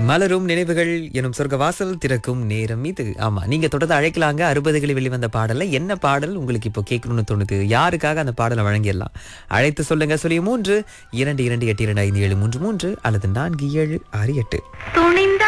மலரும் நினைவுகள் எனும் சொர்க்க வாசல் திறக்கும் நேரம் இது. ஆமா, நீங்க தொடர்ந்து அழைக்கலாங்க. 60களில் வெளிவந்த பாடல்ல என்ன பாடல் உங்களுக்கு இப்போ கேட்கணும்னு தோணுது, யாருக்காக அந்த பாடலை வழங்கிடலாம், அழைத்து சொல்லுங்க. சொல்லி 3 2 2 8 2 5 7 3 3 அல்லது 4 7 6 8.